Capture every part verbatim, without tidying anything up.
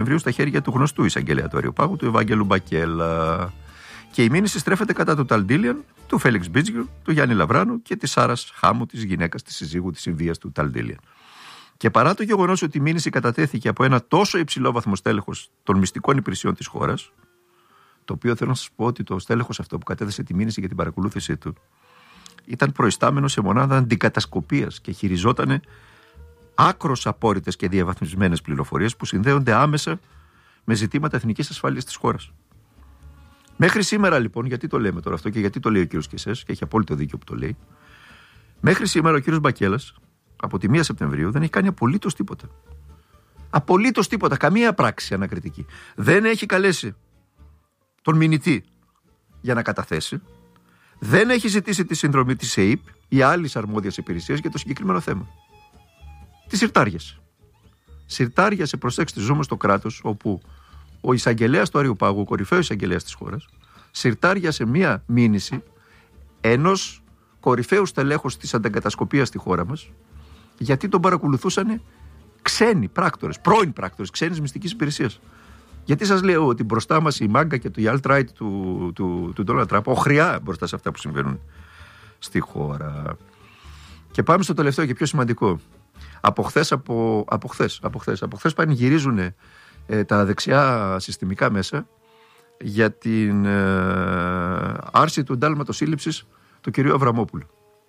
Σεπτεμβρίου στα χέρια του γνωστού εισαγγελέα του Αριοπάγου, του Ευάγγελου Μπακέλα. Και η μήνυση στρέφεται κατά του Ταλντίλιαν, του Φέλιξ Μπίτζιου, του Γιάννη Λαβράνου και της Σάρας Χάμου, της γυναίκας της συζύγου της Ινδίας του Ταλντίλιαν. Και παρά το γεγονός ότι η μήνυση κατατέθηκε από ένα τόσο υψηλόβαθμο στέλεχος των μυστικών υπηρεσιών της χώρας, το οποίο θέλω να σας πω ότι το στέλεχος αυτό που κατέθεσε τη μήνυση για την παρακολούθησή του ήταν προϊστάμενο σε μονάδα αντικατασκοπίας και χειριζότανε άκρως απόρριτες και διαβαθμισμένες πληροφορίες που συνδέονται άμεσα με ζητήματα εθνικής ασφάλειας της χώρας. Μέχρι σήμερα λοιπόν, γιατί το λέμε τώρα αυτό και γιατί το λέει ο κύριος Κεσές, και έχει απόλυτο δίκιο που το λέει, μέχρι σήμερα ο κύριος Μπακέλας από τη πρώτη Σεπτεμβρίου δεν έχει κάνει απολύτως τίποτα. Απολύτως τίποτα, καμία πράξη ανακριτική. Δεν έχει καλέσει τον μηνυτή για να καταθέσει, δεν έχει ζητήσει τη συνδρομή της ΕΕΠ ή άλλης αρμόδιας υπηρεσίας για το συγκεκριμένο θέμα. Τι συρτάριασε. Συρτάριασε, προσέξτε, ζούμε στο κράτος όπου ο εισαγγελέας του Αριοπάγου, ο κορυφαίος εισαγγελέας της χώρας, συρτάριασε μία μήνυση ενός κορυφαίου στελέχους της αντικατασκοπίας στη χώρα μας, γιατί τον παρακολουθούσαν ξένοι πράκτορες, πρώην πράκτορες ξένης μυστικής υπηρεσίας. Γιατί σας λέω ότι μπροστά μας η μάγκα και το alt-right του, του, του Ντόναλντ Τραμπ, οχριά μπροστά σε αυτά που συμβαίνουν στη χώρα. Και πάμε στο τελευταίο και πιο σημαντικό. Από χθες, από, από χθες, από χθες, από χθες πανηγυρίζουν ε, τα δεξιά συστημικά μέσα για την ε, άρση του εντάλματος σύλληψης του κυρίου Αβραμόπουλου.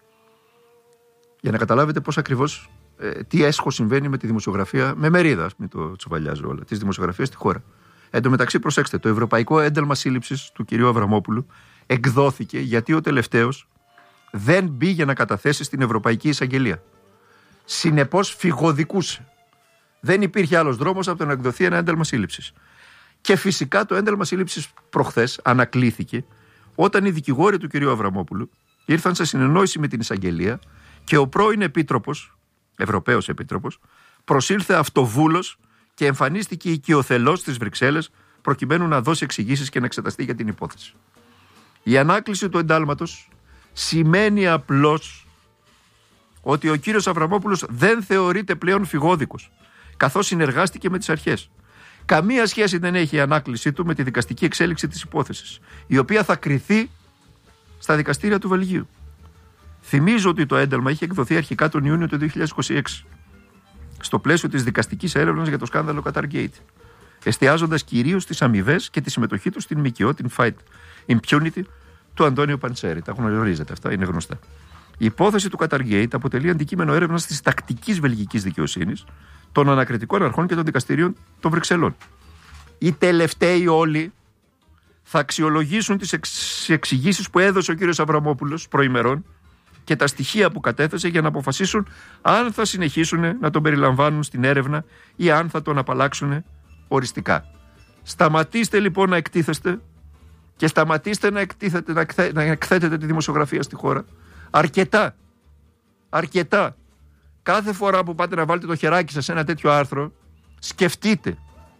Για να καταλάβετε πώς ακριβώς, ε, τι έσχος συμβαίνει με τη δημοσιογραφία, με μερίδα, ας μην το τσουβαλιάζω όλα, της δημοσιογραφίας στη χώρα. Εν τω μεταξύ, προσέξτε, το ευρωπαϊκό ένταλμα σύλληψης του κυρίου Αβραμόπουλου εκδόθηκε γιατί ο τελευταίος δεν πήγε να καταθέσει στην Ευρωπαϊκή Εισαγγελία. Συνεπώς φυγοδικούσε. Δεν υπήρχε άλλος δρόμος από το να εκδοθεί ένα ένταλμα σύλληψης. Και φυσικά το ένταλμα σύλληψης προχθές ανακλήθηκε όταν οι δικηγόροι του κυρίου Αβραμόπουλου ήρθαν σε συνεννόηση με την εισαγγελία και ο πρώην επίτροπος, Ευρωπαίος επίτροπος, προσήλθε αυτοβούλος και εμφανίστηκε οικειοθελώς στις Βρυξέλλες προκειμένου να δώσει εξηγήσεις και να εξεταστεί για την υπόθεση. Η ανάκληση του εντάλματος σημαίνει απλώς ότι ο κύριος Αβραμόπουλος δεν θεωρείται πλέον φυγόδικος, καθώς συνεργάστηκε με τις αρχές. Καμία σχέση δεν έχει η ανάκλησή του με τη δικαστική εξέλιξη της υπόθεσης, η οποία θα κριθεί στα δικαστήρια του Βελγίου. Θυμίζω ότι το ένταλμα είχε εκδοθεί αρχικά τον Ιούνιο του δύο χιλιάδες είκοσι έξι, στο πλαίσιο της δικαστικής έρευνας για το σκάνδαλο Qatargate, εστιάζοντας κυρίως στις αμοιβές και τη συμμετοχή του στην ΜΚΟ, την Fight Impunity του Αντώνιο Παντσέρη. Τα γνωρίζετε αυτά, είναι γνωστά. Η υπόθεση του Qatargate αποτελεί αντικείμενο έρευνας της τακτικής βελγικής δικαιοσύνης, των ανακριτικών αρχών και των δικαστηρίων των Βρυξελών. Οι τελευταίοι όλοι θα αξιολογήσουν τις εξηγήσεις που έδωσε ο κύριος Αβραμόπουλος προημερών και τα στοιχεία που κατέθεσε για να αποφασίσουν αν θα συνεχίσουν να τον περιλαμβάνουν στην έρευνα ή αν θα τον απαλλάξουν οριστικά. Σταματήστε λοιπόν να εκτίθεστε και σταματήστε να, εκτίθετε, να, εκθέ, να εκθέτετε τη δημοσιογραφία στη χώρα. Αρκετά. Αρκετά. Κάθε φορά που πάτε να βάλετε το χεράκι σας σε ένα τέτοιο άρθρο, σκεφτείτε.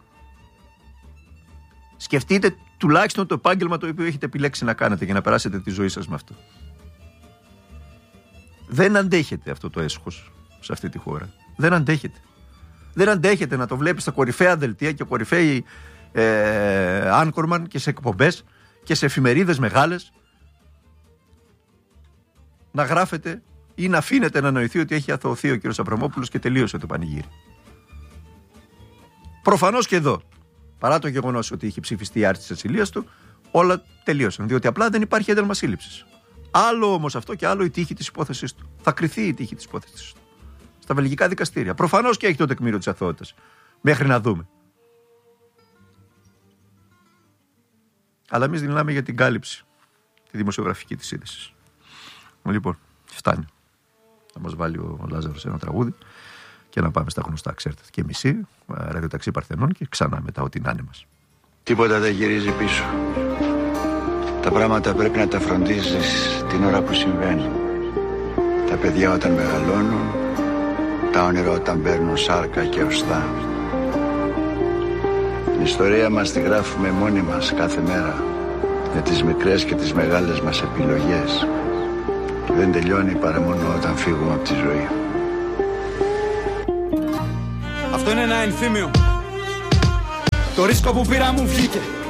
Σκεφτείτε τουλάχιστον το επάγγελμα το οποίο έχετε επιλέξει να κάνετε για να περάσετε τη ζωή σας με αυτό. Δεν αντέχετε αυτό το έσχος σε αυτή τη χώρα. Δεν αντέχετε. Δεν αντέχετε να το βλέπεις στα κορυφαία δελτία και κορυφαίοι ε, άνκορμαν και σε εκπομπές και σε εφημερίδες μεγάλες να γράφετε ή να αφήνετε να νοηθεί ότι έχει αθωωωθεί ο κύριος Αβραμόπουλος και τελείωσε το πανηγύρι. Προφανώς και εδώ, παρά το γεγονός ότι είχε ψηφιστεί η άρση της ασυλίας του, όλα τελείωσαν, διότι απλά δεν υπάρχει ένταλμα σύλληψης. Άλλο όμως αυτό και άλλο η τύχη της υπόθεσής του. Θα κριθεί η τύχη της υπόθεσής του στα βελγικά δικαστήρια. Προφανώς και έχει το τεκμήριο της αθωότητας. Μέχρι να δούμε. Αλλά εμείς μιλάμε για την κάλυψη, τη δημοσιογραφική της είδησης. Λοιπόν, φτάνει. Θα μας βάλει ο Λάζαρος ένα τραγούδι και να πάμε στα γνωστά, ξέρετε. Και μισή, ραδιοταξί Παρθενών και ξανά μετά ό,τι να είναι μας. Τίποτα δεν γυρίζει πίσω. Τα πράγματα πρέπει να τα φροντίζεις την ώρα που συμβαίνουν. Τα παιδιά όταν μεγαλώνουν, τα όνειρα όταν παίρνουν σάρκα και οστά. Την ιστορία μας τη γράφουμε μόνοι μας κάθε μέρα, με τις μικρές και τις μεγάλες μας επιλογές. Και δεν τελειώνει παρά μόνο όταν φύγουμε από τη ζωή. Αυτό είναι ένα ενθύμιο Το ρίσκο που πήρα μου βγήκε.